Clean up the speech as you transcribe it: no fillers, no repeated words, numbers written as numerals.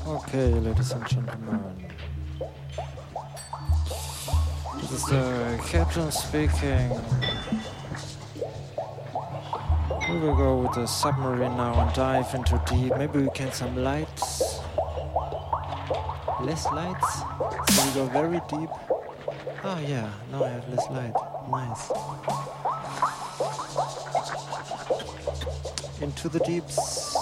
Okay, ladies and gentlemen. This is the captain speaking. We will go with the submarine now and dive into deep. Maybe we can some lights. Less lights? So we go very deep. Ah yeah, now I have less light. Nice. Into the deeps.